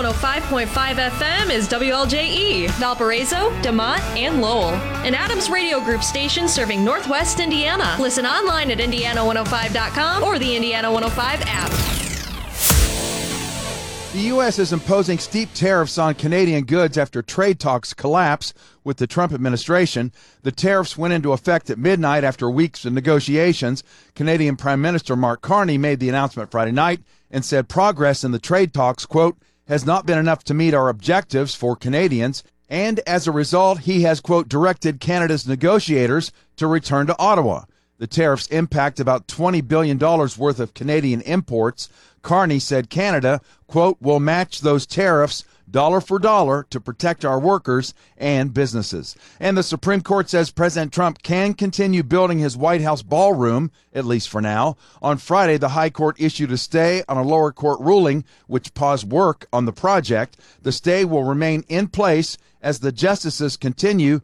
105.5 FM is WLJE, Valparaiso, DeMont, and Lowell. An Adams Radio Group station serving Northwest Indiana. Listen online at Indiana105.com or the Indiana 105 app. The U.S. is imposing steep tariffs on Canadian goods after trade talks collapse with the Trump administration. The tariffs went into effect at midnight after weeks of negotiations. Canadian Prime Minister Mark Carney made the announcement Friday night and said progress in the trade talks, quote, has not been enough to meet our objectives for Canadians. And as a result, he has, quote, directed Canada's negotiators to return to Ottawa. The tariffs impact about $20 billion worth of Canadian imports. Carney said Canada, quote, will match those tariffs dollar for dollar to protect our workers and businesses. And the Supreme Court says President Trump can continue building his White House ballroom, at least for now. On Friday, the High Court issued a stay on a lower court ruling which paused work on the project. The stay will remain in place as the justices continue